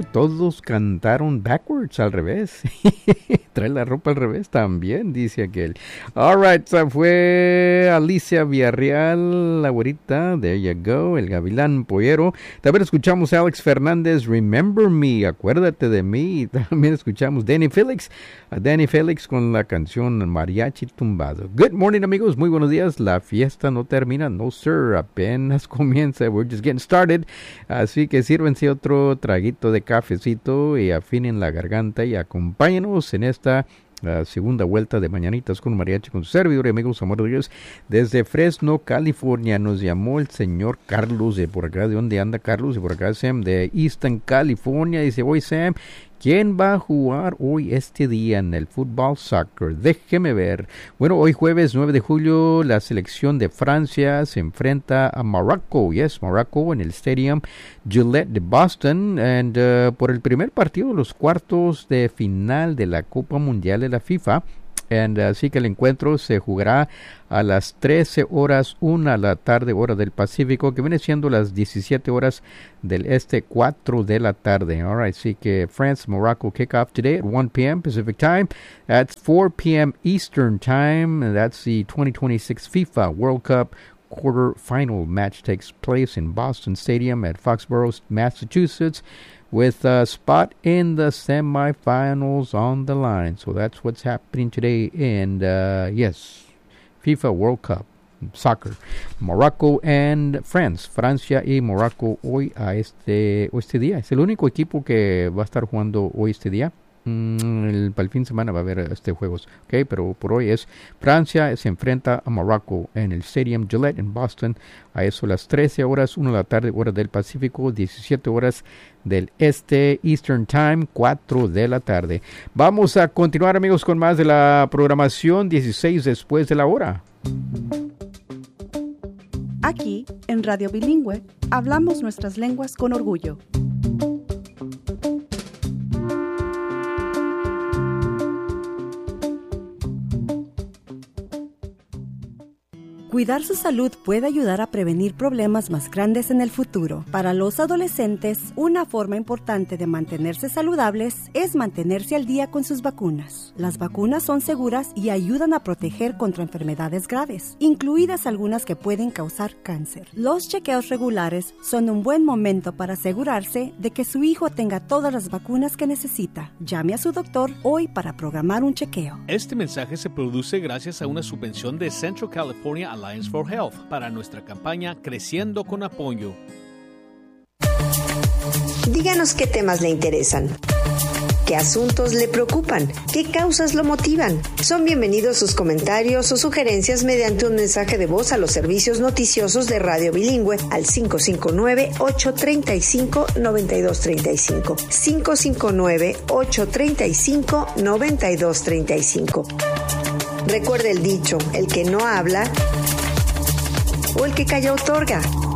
todos cantaron backwards, al revés. Trae la ropa al revés también, dice aquel. All right, fue Alicia Villarreal, la güerita, there you go, el Gavilán Pollero. También escuchamos a Alex Fernández, Remember Me, acuérdate de mí. También escuchamos a Danny Félix con la canción Mariachi Tumbado. Good morning, amigos, muy buenos días. La fiesta no termina, no sir, apenas comienza, we're just getting started. Así que sírvense otro traguito de cafecito y afinen la garganta y acompáñenos en esta segunda vuelta de Mañanitas con Mariachi, con su servidor y amigos, amor de Dios. Desde Fresno, California, nos llamó el señor Carlos, de por acá. ¿De dónde anda Carlos? De por acá, Sam, de Easton, California. Dice, oye, Sam, ¿quién va a jugar hoy este día en el fútbol soccer? Déjeme ver. Bueno, hoy jueves 9 de julio, la selección de Francia se enfrenta a Morocco. Yes, Morocco en el Stadium Gillette de Boston. And por el primer partido, los cuartos de final de la Copa Mundial de la FIFA. Así que el encuentro se jugará a las 13 horas, 1 de la tarde, hora del Pacífico, que viene siendo las 17 horas del este, 4 de la tarde. All right, así que France-Morocco kickoff today at 1 p.m. Pacific time. That's 4 p.m. Eastern time. And that's the 2026 FIFA World Cup quarter-final match takes place in Boston Stadium at Foxborough, Massachusetts, with a spot in the semifinals on the line. So that's what's happening today in, yes, FIFA World Cup soccer. Morocco and France. Francia y Morocco hoy a este día. Es el único equipo que va a estar jugando hoy este día. Para el fin de semana va a haber juegos, okay, pero por hoy es Francia se enfrenta a Morocco en el Stadium Gillette en Boston a eso las 13 horas, 1 de la tarde, hora del Pacífico, 17 horas del este, Eastern Time, 4 de la tarde. Vamos a continuar, amigos, con más de la programación, 16 después de la hora. Aquí, en Radio Bilingüe, hablamos nuestras lenguas con orgullo. Cuidar su salud puede ayudar a prevenir problemas más grandes en el futuro. Para los adolescentes, una forma importante de mantenerse saludables es mantenerse al día con sus vacunas. Las vacunas son seguras y ayudan a proteger contra enfermedades graves, incluidas algunas que pueden causar cáncer. Los chequeos regulares son un buen momento para asegurarse de que su hijo tenga todas las vacunas que necesita. Llame a su doctor hoy para programar un chequeo. Este mensaje se produce gracias a una subvención de Central California Alliance for Health para nuestra campaña Creciendo con Apoyo. Díganos qué temas le interesan, qué asuntos le preocupan, qué causas lo motivan. Son bienvenidos sus comentarios o sugerencias mediante un mensaje de voz a los servicios noticiosos de Radio Bilingüe al 559-835-9235. 559-835-9235. Recuerde el dicho, el que no habla o el que calla otorga.